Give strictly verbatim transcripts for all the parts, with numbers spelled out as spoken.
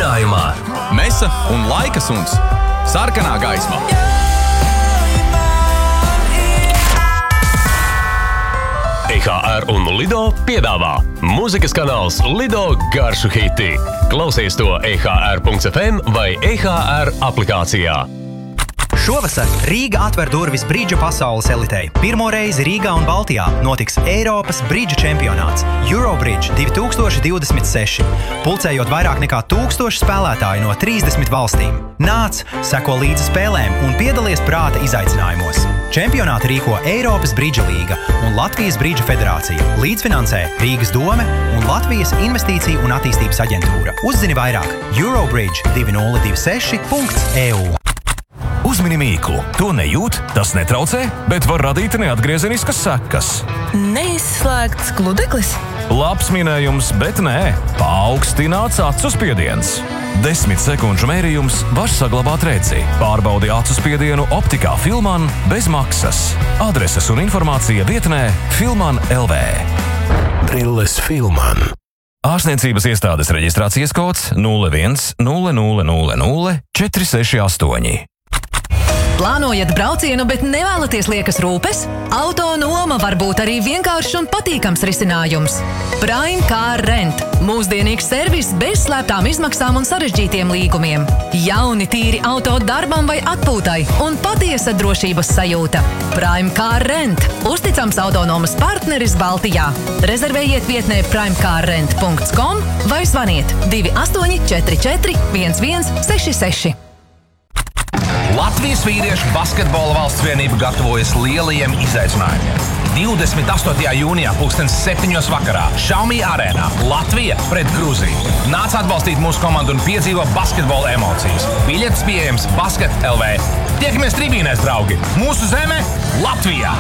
Brīdinājumā Mesa un laika suns. Sarkanā gaisma. E H R un Lido piedāvā mūzikas kanāls Lido garšu hiti. Klausies to e h r punkts f m vai E H R aplikācijā. Šovasar Rīga atver durvis bridža pasaules elitei. Pirmo reizi Rīgā un Baltijā notiks Eiropas bridža čempionāts Eurobridge divi tūkstoši divdesmit seši, pulcējot vairāk nekā tūkstoši spēlētāju no trīsdesmit valstīm. Nāc, seko līdzi spēlēm un piedalies prāta izaicinājumos. Čempionātu rīko Eiropas bridža līga un Latvijas bridža federācija. Līdzfinansē Rīgas dome un Latvijas investīciju un attīstības aģentūra. Uzzini vairāk eurobridge divi nulle divi seši punkts e u. Uzmini mīklu. To nejūt, tas netraucē, bet var radīt neatgriezeniskas sekas. Neizslēgts gludeklis? Labs minējums, bet nē. Paaugstināts acu spiediens. Desmit sekundžu mērījums var saglabāt redzi. Pārbaudi acu spiedienu optikā Filman bez maksas. Adreses un informācija vietnē Filman L V. Brilles Filman. Ārstniecības iestādes reģistrācijas kods nulle viens nulle nulle nulle nulle četri seši astoņi. Plānojat braucienu, bet nevēlaties liekas rūpes? Auto noma var būt arī vienkāršs un patīkams risinājums. Prime Car Rent – mūsdienīgs servis bez slēptām izmaksām un sarežģītiem līgumiem. Jauni tīri auto darbam vai atpūtai un patiesa drošības sajūta. Prime Car Rent – uzticams autonomas partneris Baltijā. Rezervējiet vietnē prime car rent punkts com vai zvaniet divi astoņi četri četri viens viens seši seši. Latvijas vīriešu basketbola valsts vienība gatavojas lielajiem izaicinājumiem. divdesmit astotajā jūnijā pulkstens septiņos vakarā Xiaomi arēnā Latvija pret Grūziju. Nāc atbalstīt mūsu komandu un piedzīvo basketbola emocijas. Biļetes pieejams Basket L V. Tiekamies tribīnēs, draugi! Mūsu zeme – Latvijā!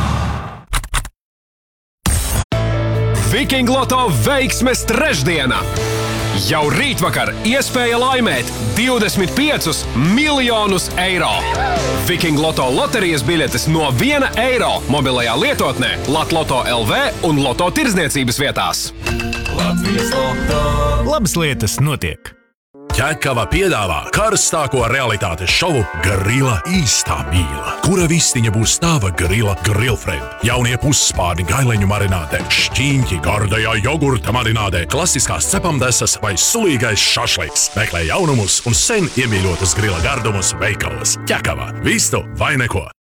Viking Loto veiksmes trešdiena! Jau rītvakar iespēja laimēt divdesmit piecus miljonus eiro. Viking Loto loterijas biļetes no viena eiro mobilajā lietotnē Latloto L V un Loto tirdzniecības vietās. Latvijas Loto. Labas lietas notiek. Ķekava piedāvā karstāko realitātes šovu Grila īstā mīla, kura vistiņa būs tava Grila Grillfriend. Jaunie pusspārni gaileņu marinādē, šķīņķi gardajā jogurta marinādē, klasiskās cepamdesas vai sulīgais šašliks. Meklē jaunumus un sen iemīļotus Grila gardumus veikalos. Ķekava. Vistu vai neko.